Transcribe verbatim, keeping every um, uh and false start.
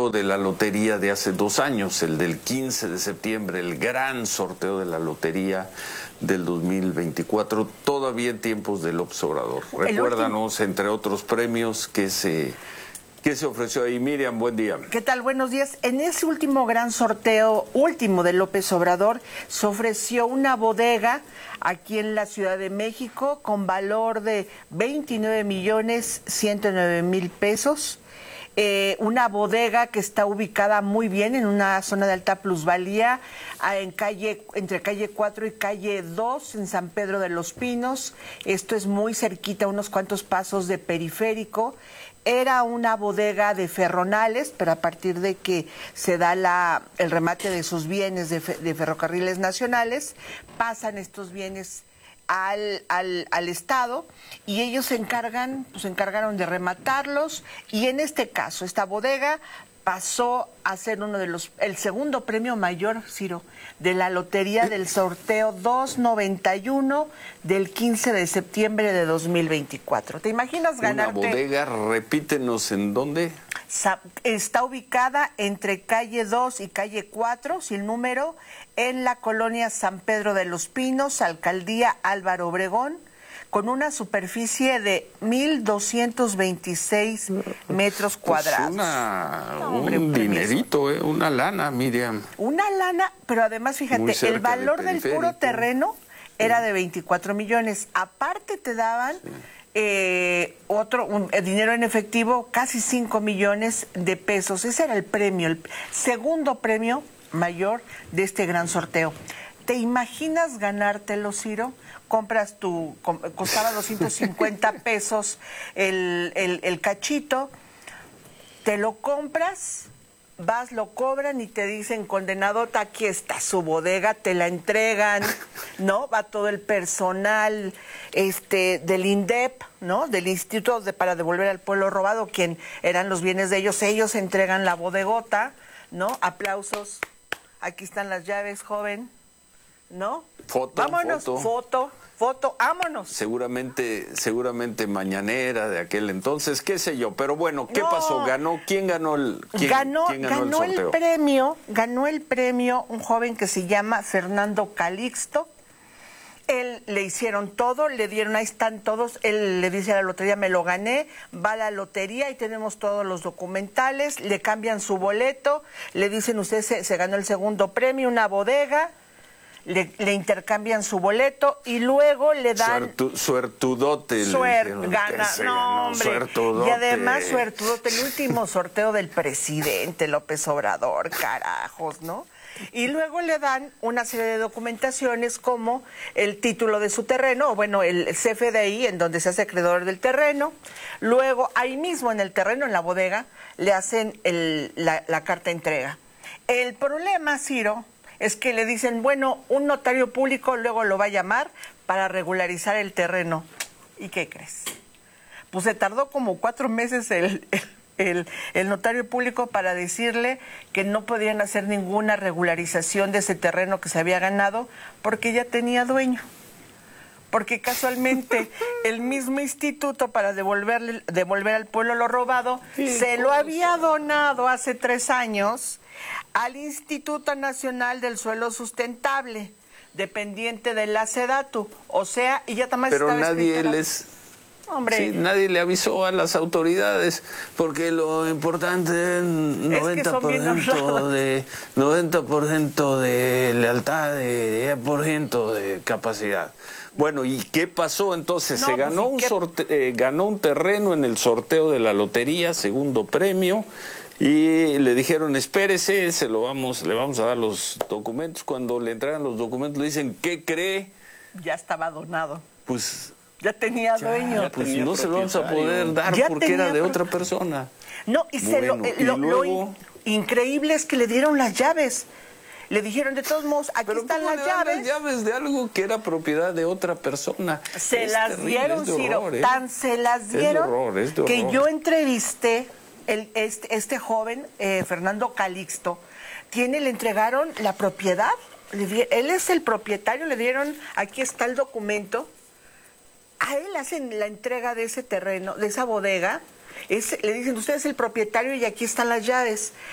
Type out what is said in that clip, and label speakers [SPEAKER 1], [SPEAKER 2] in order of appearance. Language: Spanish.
[SPEAKER 1] sorteo de la lotería de hace dos años, el del quince de septiembre, el gran sorteo de la lotería del dos mil veinticuatro, todavía en tiempos de López Obrador. Recuérdanos, entre otros premios, que se, que se ofreció ahí. Miriam, buen día.
[SPEAKER 2] ¿Qué tal? Buenos días. En ese último gran sorteo, último de López Obrador, se ofreció una bodega aquí en la Ciudad de México con valor de veintinueve millones ciento nueve mil pesos. Eh, una bodega que está ubicada muy bien en una zona de alta plusvalía, en calle, entre calle cuatro y calle dos, en San Pedro de los Pinos. Esto es muy cerquita, unos cuantos pasos de Periférico. Era una bodega de ferronales, pero a partir de que se da la, el remate de sus bienes de, de Ferrocarriles Nacionales, pasan estos bienes Al, al, al Estado, y ellos se encargan, pues se encargaron de rematarlos, y en este caso, esta bodega pasó a ser uno de los, el segundo premio mayor, Ciro, de la lotería del sorteo doscientos noventa y uno del quince de septiembre de dos mil veinticuatro. ¿Te imaginas ganarte?
[SPEAKER 1] Una bodega, repítenos, ¿en dónde?
[SPEAKER 2] Está ubicada entre calle dos y calle cuatro, sin número, en la colonia San Pedro de los Pinos, alcaldía Álvaro Obregón, con una superficie de mil doscientos veintiséis metros cuadrados.
[SPEAKER 1] Pues una,
[SPEAKER 2] no, hombre,
[SPEAKER 1] un dinerito, eh, una lana, Miriam.
[SPEAKER 2] Una lana, pero además, fíjate, el valor del puro terreno era de veinticuatro millones. Aparte te daban sí. eh, otro un, eh, dinero en efectivo, casi cinco millones de pesos. Ese era el premio, el segundo premio mayor de este gran sorteo. ¿Te imaginas ganártelo, Ciro? Compras tu, costaba doscientos cincuenta pesos el, el, el cachito, te lo compras, vas, lo cobran y te dicen, condenadota, aquí está su bodega, te la entregan, ¿no? Va todo el personal este del INDEP, ¿no? Del Instituto de, para Devolver al Pueblo Robado, quien eran los bienes de ellos, ellos entregan la bodegota, ¿no? Aplausos, aquí están las llaves, joven, ¿no?
[SPEAKER 1] Foto,
[SPEAKER 2] vámonos,
[SPEAKER 1] foto.
[SPEAKER 2] foto. Foto, vámonos.
[SPEAKER 1] Seguramente, seguramente mañanera de aquel entonces, qué sé yo, pero bueno, ¿qué
[SPEAKER 2] no.
[SPEAKER 1] pasó? ¿Ganó? ¿Quién ganó el quién,
[SPEAKER 2] ganó,
[SPEAKER 1] quién ganó,
[SPEAKER 2] ganó
[SPEAKER 1] el sorteo?
[SPEAKER 2] el premio, ganó el premio un joven que se llama Fernando Calixto. Él le hicieron todo, le dieron, ahí están todos, él le dice a la lotería, me lo gané, va a la lotería y tenemos todos los documentales, le cambian su boleto, le dicen, usted se, se ganó el segundo premio, una bodega. Le, le intercambian su boleto y luego le dan...
[SPEAKER 1] Suertu, suertudote.
[SPEAKER 2] Suer, gana, no, hombre.
[SPEAKER 1] Suertudote.
[SPEAKER 2] Y además suertudote, el último sorteo del presidente López Obrador, carajos, ¿no? Y luego le dan una serie de documentaciones como el título de su terreno, o bueno, el C F D I, en donde se hace acreedor del terreno. Luego, ahí mismo en el terreno, en la bodega, le hacen el, la, la carta de entrega. El problema, Ciro, es que le dicen, bueno, un notario público luego lo va a llamar para regularizar el terreno. ¿Y qué crees? Pues se tardó como cuatro meses el, el, el notario público para decirle que no podían hacer ninguna regularización de ese terreno que se había ganado porque ya tenía dueño. Porque casualmente el mismo instituto para devolverle, devolver al pueblo lo robado sí, se lo había donado hace tres años al Instituto Nacional del Suelo Sustentable, dependiente de la SEDATU, o sea, y ya también
[SPEAKER 1] pero nadie les
[SPEAKER 2] Hombre.
[SPEAKER 1] Sí, nadie le avisó a las autoridades, porque lo importante es noventa por ciento de noventa por ciento de lealtad, de diez por ciento de capacidad. Bueno, ¿y qué pasó entonces?
[SPEAKER 2] No,
[SPEAKER 1] Se
[SPEAKER 2] pues,
[SPEAKER 1] ganó un
[SPEAKER 2] ¿qué?
[SPEAKER 1] sorte eh, ganó un terreno en el sorteo de la lotería, segundo premio. Y le dijeron, espérese, se lo vamos, le vamos a dar los documentos. Cuando le entregan los documentos, le dicen, ¿qué cree?
[SPEAKER 2] Ya estaba donado.
[SPEAKER 1] Pues
[SPEAKER 2] ya tenía
[SPEAKER 1] ya,
[SPEAKER 2] dueño.
[SPEAKER 1] Pues
[SPEAKER 2] tenía
[SPEAKER 1] no se lo vamos a poder dar ya porque era de otra persona.
[SPEAKER 2] No, y,
[SPEAKER 1] bueno,
[SPEAKER 2] se lo, eh,
[SPEAKER 1] y
[SPEAKER 2] lo,
[SPEAKER 1] luego...
[SPEAKER 2] lo in, increíble es que le dieron las llaves. Le dijeron, de todos modos, aquí
[SPEAKER 1] ¿Pero
[SPEAKER 2] están
[SPEAKER 1] cómo
[SPEAKER 2] las
[SPEAKER 1] le dan
[SPEAKER 2] llaves.
[SPEAKER 1] las llaves de algo que era propiedad de otra persona?
[SPEAKER 2] Se
[SPEAKER 1] es
[SPEAKER 2] las
[SPEAKER 1] terrible,
[SPEAKER 2] dieron,
[SPEAKER 1] de
[SPEAKER 2] Ciro.
[SPEAKER 1] horror, ¿eh?
[SPEAKER 2] Tan se las dieron
[SPEAKER 1] es de horror, es de
[SPEAKER 2] que
[SPEAKER 1] horror.
[SPEAKER 2] yo entrevisté el, este, este joven, eh, Fernando Calixto. Tiene, le entregaron la propiedad. Le di, él es el propietario, le dieron, aquí está el documento. A él hacen la entrega de ese terreno, de esa bodega. Es, le dicen, usted es el propietario y aquí están las llaves.